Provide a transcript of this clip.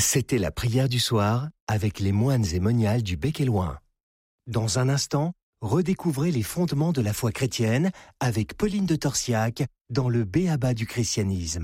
C'était la prière du soir avec les moines et moniales du Bec et Loing. Dans un instant, redécouvrez les fondements de la foi chrétienne avec Pauline de Torsiac dans le B.A.B.A. du christianisme.